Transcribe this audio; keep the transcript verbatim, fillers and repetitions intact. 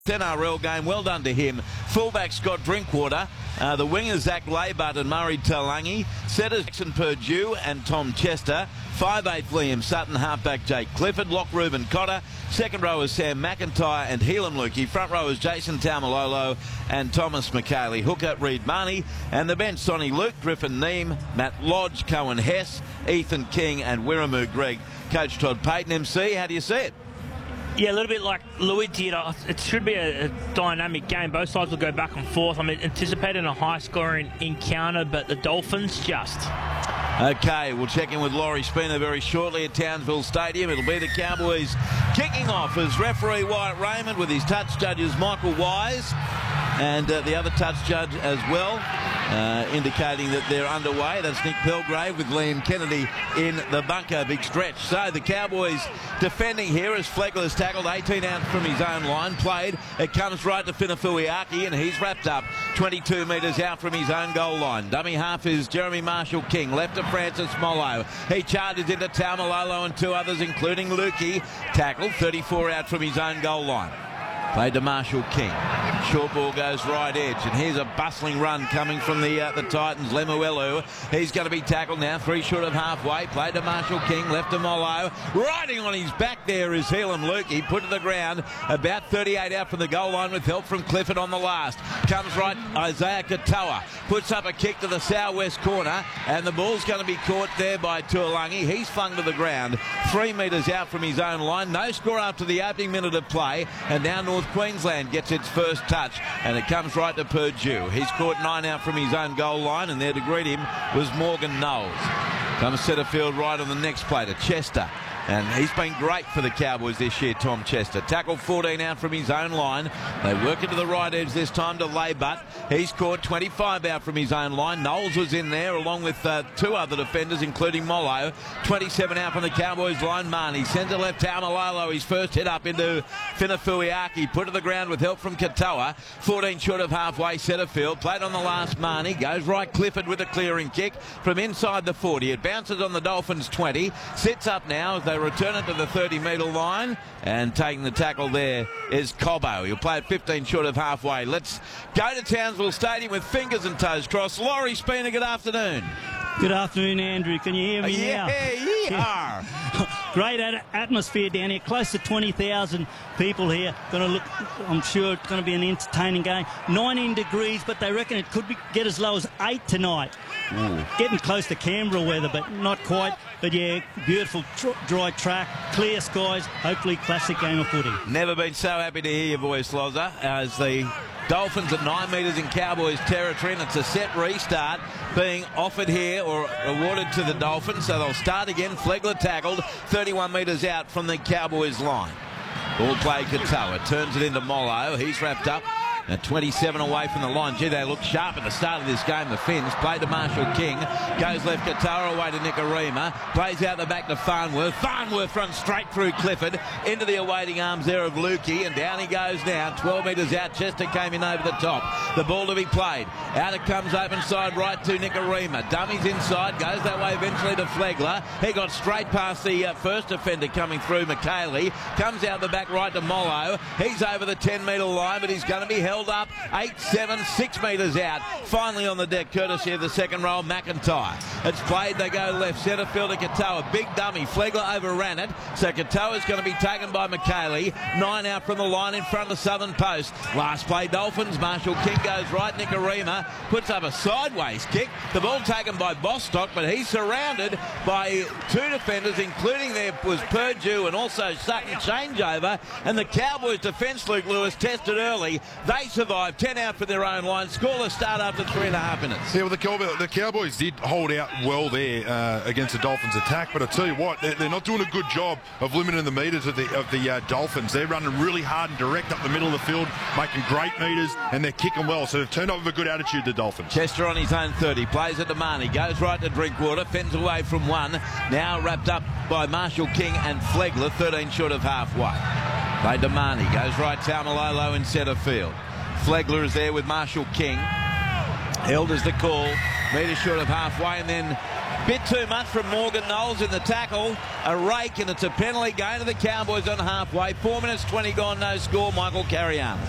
N R L game, well done to him. Fullback Scott Drinkwater, uh, the wingers Zach Laybut and Murray Talangi, setters Jackson Purdue and Tom Chester, five eight Liam Sutton, halfback Jake Clifford, lock Ruben Cotter, second row is Sam McIntyre and Helam Lukey, front row is Jason Taumalolo and Thomas McKaylee, hooker Reed Marnie, and the bench Sonny Luke, Griffin Neem, Matt Lodge, Cohen Hess, Ethan King and Wiramu Greg. Coach Todd Payton, M C, how do you see it? Yeah, a little bit like Louis did. It should be a, a dynamic game. Both sides will go back and forth. I'm anticipating a high-scoring encounter, but the Dolphins just... Okay, we'll check in with Laurie Spina very shortly at Townsville Stadium. It'll be the Cowboys kicking off as referee Wyatt Raymond with his touch judges Michael Wise and uh, the other touch judge as well, uh, indicating that they're underway. That's Nick Pelgrave with Liam Kennedy in the bunker. Big stretch. So the Cowboys defending here as Flegler's tackled eighteen out from his own line. Played. It comes right to Finafuiaki and he's wrapped up twenty-two metres out from his own goal line. Dummy half is Jeremy Marshall King. Left to Francis Mollo. He charges into Taumalolo and two others including Lukey. Tackled thirty-four out from his own goal line. Played to Marshall King. Short ball goes right edge, and here's a bustling run coming from the uh, the Titans. Lemuelu, he's going to be tackled now, three short of halfway. Played to Marshall King, left to Mollo. Riding on his back there is Helam Lukey, put to the ground, about thirty-eight out from the goal line with help from Clifford on the last. Comes right, Isaiah Katoa, puts up a kick to the southwest corner, and the ball's going to be caught there by Tuolangi. He's flung to the ground, three metres out from his own line. No score after the opening minute of play, and now North Queensland gets its first touch, and it comes right to Purdue. He's caught nine out from his own goal line, and there to greet him was Morgan Knowles. Comes centre field right on the next play to Chester. And he's been great for the Cowboys this year, Tom Chester. Tackled fourteen out from his own line. They work into the right edge this time to Laybut. He's caught twenty-five out from his own line. Knowles was in there along with uh, two other defenders, including Mollo. twenty-seven out from the Cowboys line. Marnie sends it left. Taumalolo, his first hit up into Finafuiaki. Put to the ground with help from Katoa. fourteen short of halfway, centre field. Played on the last Marnie. Goes right Clifford with a clearing kick from inside the forty. It bounces on the Dolphins twenty. Sits up now as they return it to the thirty metre line, and taking the tackle there is Cobbo. He'll play it fifteen short of halfway. Let's go to Townsville Stadium with fingers and toes crossed. Laurie Spina, good afternoon. Good afternoon, Andrew. Can you hear me yeah, now? Yeah, yeah. Great at- atmosphere down here. Close to twenty thousand people here. Going to look, I'm sure it's going to be an entertaining game. nineteen degrees, but they reckon it could be, get as low as eight tonight. Ooh. Getting close to Canberra weather, but not quite. But yeah, beautiful tr- dry track, clear skies, hopefully classic game of footy. Never been so happy to hear your voice, Loza, as the Dolphins at nine metres in Cowboys territory, and it's a set restart being offered here or awarded to the Dolphins, so they'll start again. Flegler tackled thirty-one metres out from the Cowboys line. Ball play Katoa, turns it into Mollo. He's wrapped up at twenty-seven away from the line. Gee, they look sharp at the start of this game, the Finns. Played to Marshall King. Goes left Katoa away to Nicarima. Plays out the back to Farnworth. Farnworth runs straight through Clifford into the awaiting arms there of Lukey, and down he goes now. twelve metres out. Chester came in over the top. The ball to be played. Out it comes open side right to Nicarima. Dummies inside. Goes that way eventually to Flegler. He got straight past the uh, first defender coming through, McKaylee. Comes out the back right to Mollo. He's over the ten metre line, but he's going to be held up eight, seven, six metres out. Finally on the deck, courtesy of the second row, McIntyre. It's played, they go left, centre field to Katoa. Big dummy, Flegler overran it, so Katoa's going to be taken by McKaylee. Nine out from the line in front of the southern post. Last play, Dolphins. Marshall King goes right, Nicarima puts up a sideways kick. The ball taken by Bostock, but he's surrounded by two defenders, including there was Purdue and also Sutton changeover, and the Cowboys defence, Luke Lewis, tested early. They survived, ten out for their own line. Scoreless start after three and a half minutes. Yeah, well, the, Cowboys, the Cowboys did hold out well there uh, against the Dolphins' attack, but I tell you what, they're, they're not doing a good job of limiting the metres of the, of the uh, Dolphins. They're running really hard and direct up the middle of the field, making great metres, and they're kicking well. So they've turned up with a good attitude, the Dolphins. Chester on his own thirty, plays it to Marnie, goes right to Drinkwater, fends away from one, now wrapped up by Marshall King and Flegler, thirteen short of halfway. Played to Marnie, goes right Taumalolo in centre field. Flegler is there with Marshall King. Held as the call. Metre short of halfway, and then a bit too much from Morgan Knowles in the tackle. A rake, and it's a penalty going to the Cowboys on halfway. Four minutes twenty gone, no score. Michael, carry on.